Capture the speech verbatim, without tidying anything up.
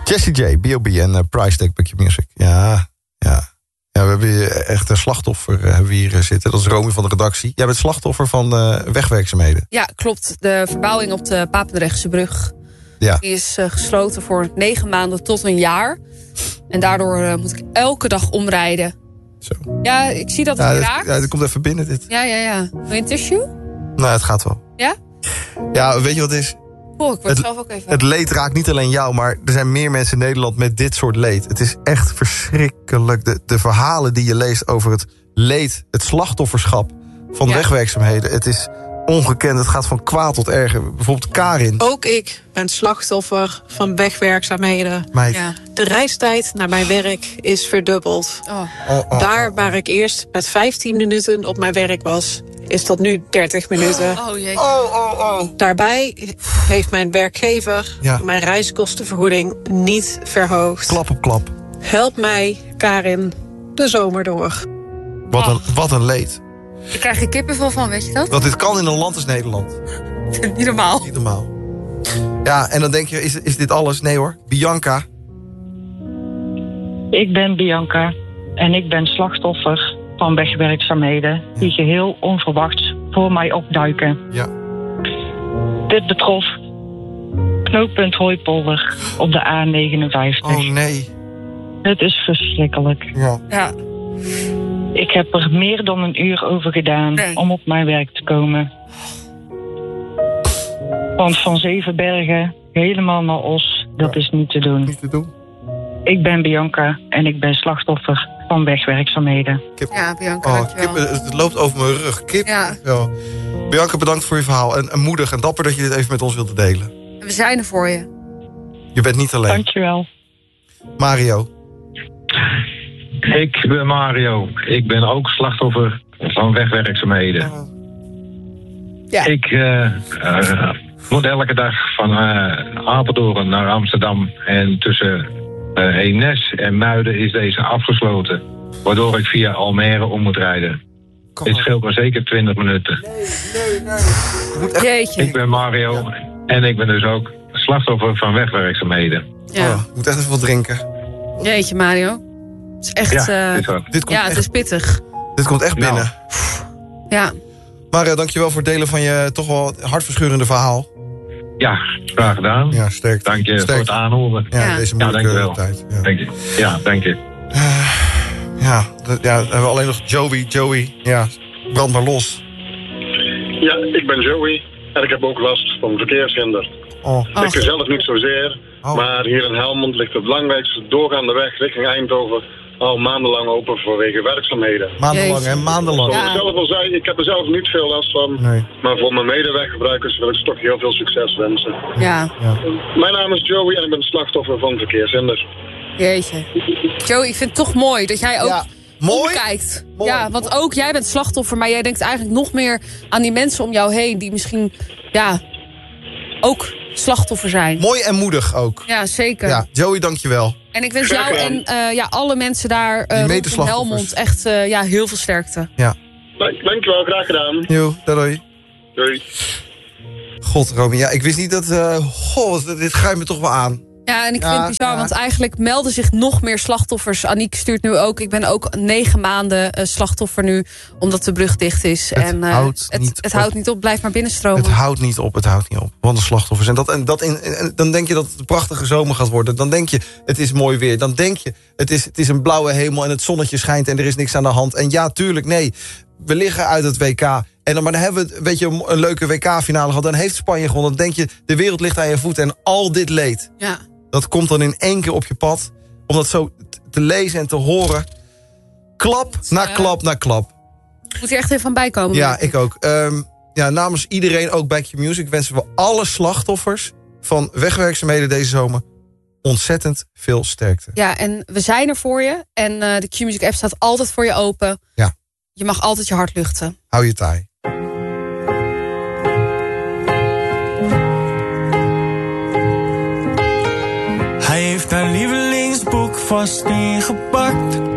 Jessie J, B O B en uh, Price Tag bij Q-Music. Ja, ja. Ja, we hebben hier echt een slachtoffer uh, hebben we hier zitten. Dat is Romy van de redactie. Jij bent slachtoffer van uh, wegwerkzaamheden. Ja, klopt. De verbouwing op de Papendrechtse brug. Ja. Die is uh, gesloten voor negen maanden tot een jaar. En daardoor uh, moet ik elke dag omrijden. Zo. Ja, ik zie dat het ja, je dit, raakt. ja, dit komt even binnen dit. Ja, ja, ja. Wil je een tissue? Nou, het gaat wel. Ja? Ja, weet je wat het is? Oh, ik word het, zelf ook even... Het leed raakt niet alleen jou, maar er zijn meer mensen in Nederland met dit soort leed. Het is echt verschrikkelijk. De, de verhalen die je leest over het leed, het slachtofferschap van Ja. wegwerkzaamheden. Het is ongekend. Het gaat van kwaad tot erger. Bijvoorbeeld Karin. Ook ik ben slachtoffer van wegwerkzaamheden. Meid. Ja. De reistijd naar mijn werk is verdubbeld. Oh. Oh, oh, Daar waar ik eerst met vijftien minuten op mijn werk was, is dat nu dertig minuten. Oh jee. oh, oh, oh. Daarbij heeft mijn werkgever Ja. mijn reiskostenvergoeding niet verhoogd. Klap op klap. Help mij, Karin, de zomer door. Wat een, wat een leed. Daar krijg je kippenvel van, weet je dat? Dat dit kan in een land als Nederland. Niet normaal. Niet normaal. Ja, en dan denk je, is, is dit alles? Nee hoor. Bianca. Ik ben Bianca en ik ben slachtoffer van wegwerkzaamheden die geheel onverwachts voor mij opduiken. Ja. Dit betrof knooppunt Hooipolder op de A negenenvijftig. Oh nee. Het is verschrikkelijk. Ja. Ja. Ik heb er meer dan een uur over gedaan Nee. om op mijn werk te komen. Want van Zevenbergen helemaal naar Os, dat Ja. is niet te doen. Niet te doen. Ik ben Bianca en ik ben slachtoffer van wegwerkzaamheden. Kip. Ja, Bianca, Oh, dankjewel. kip, het loopt over mijn rug. Kip. Ja. Ja. Bianca, bedankt voor je verhaal. En, en moedig en dapper dat je dit even met ons wilde delen. We zijn er voor je. Je bent niet alleen. Dankjewel. Mario. Ik ben Mario. Ik ben ook slachtoffer van wegwerkzaamheden. Ja. Ik uh, uh, moet elke dag van uh, Apeldoorn naar Amsterdam. En tussen uh, Eemnes en Muiden is deze afgesloten. Waardoor ik via Almere om moet rijden. Kom Dit op. scheelt me zeker twintig minuten. Jeetje. Ik ben Mario en ik ben dus ook slachtoffer van wegwerkzaamheden. Ja. Oh, ik moet echt even wat drinken. Jeetje, Mario. Het is echt... Ja, eh, is zo. Dit komt, ja, het echt, is pittig. dit komt echt Nou. binnen. Ja. Mario, dankjewel voor het delen van je toch wel hartverscheurende verhaal. Ja, graag gedaan. Ja, sterk. Dank je Sterk. voor het aanhoren. Ja, Ja. deze Ja, moeilijke dankjewel. tijd. Ja. Dank je. Ja, dank je. Ja, dat- ja, dan hebben we alleen nog Joey. Joey, ja, brand maar los. Ja, ik ben Joey en ik heb ook last van verkeershinder. Oh, Oh. Ik zelf niet zozeer, Oh. maar hier in Helmond ligt de belangrijkste doorgaande weg richting Eindhoven al maandenlang open vanwege werkzaamheden. maandenlang, Jeetje. hè? Maandenlang. Zoals Ja. ik zelf al zei, ik heb er zelf niet veel last van, Nee. maar voor mijn medeweggebruikers wil ik ze toch heel veel succes wensen. Ja. Mijn naam is Joey en ik ben slachtoffer van verkeershinder. Jeetje. Joe, ik vind het toch mooi dat jij ook Ja. Mooi. omkijkt. Mooi. Ja, want ook jij bent slachtoffer, maar jij denkt eigenlijk nog meer aan die mensen om jou heen die misschien, ja, ook slachtoffer zijn. Mooi en moedig ook. Ja, zeker. Ja, Joey, dankjewel. En ik wens Graag jou gedaan. en eh, ja, alle mensen daar Die uh, rondom medeslachtoffers. Helmond echt uh, ja, heel veel sterkte. Ja. Dank- Dankjewel, graag gedaan. Jo, doei. Doei. God, Romy, ja, ik wist niet dat... Uh, goh, dit grijpt me toch wel aan. Ja, en ik Ja, vind het bizar, ja. want eigenlijk melden zich nog meer slachtoffers. Aniek stuurt nu ook, ik ben ook negen maanden uh, slachtoffer nu, omdat de brug dicht is. Het en uh, houdt het, niet het op. houdt niet op, blijf maar binnenstromen. Het houdt niet op, het houdt niet op. Wat een slachtoffers. En, dat, en, dat in, en dan denk je dat het een prachtige zomer gaat worden. Dan denk je, het is mooi weer. Dan denk je, het is, het is een blauwe hemel en het zonnetje schijnt en er is niks aan de hand. En ja, tuurlijk, nee. We liggen uit het W K. En dan, maar dan hebben we weet je, een leuke W K-finale gehad. Dan heeft Spanje gewonnen. Dan denk je, de wereld ligt aan je voeten. En al dit leed, Ja. dat komt dan in één keer op je pad. Om dat zo t- te lezen en te horen. Klap na Ja. klap na klap. Moet er echt even van bijkomen. Ja, merk ik ook. Um, ja, namens iedereen, ook bij Q-Music, wensen we alle slachtoffers van wegwerkzaamheden deze zomer ontzettend veel sterkte. Ja, en we zijn er voor je. En uh, de Q-Music app staat altijd voor je open. Ja. Je mag altijd je hart luchten. Hou je taai. Hij heeft haar lievelingsboek vast ingepakt.